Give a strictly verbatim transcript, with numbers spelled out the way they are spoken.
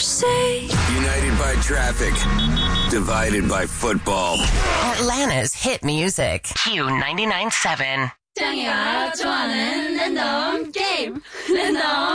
say. United by traffic, divided by football. Atlanta's hit music. Q ninety-nine point seven. 짱이가 좋아하는 랜덤 게임. 랜덤